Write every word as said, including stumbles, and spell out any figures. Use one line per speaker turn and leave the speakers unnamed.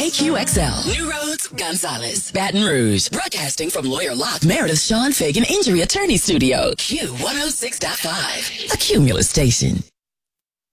K Q X L, New Roads, Gonzales, Baton Rouge. Broadcasting from Lawyer Lock, Meredith Sean Fagan Injury Attorney Studio. Q one oh six point five, a Cumulus station.